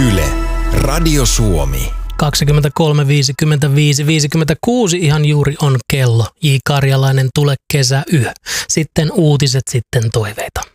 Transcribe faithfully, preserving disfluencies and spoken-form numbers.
Yle, Radio Suomi. kaksikymmentäkolme viisikymmentäviisi viisikymmentäkuusi ihan juuri on kello. J. Karjalainen, Tule kesä yö. Sitten uutiset, sitten toiveita.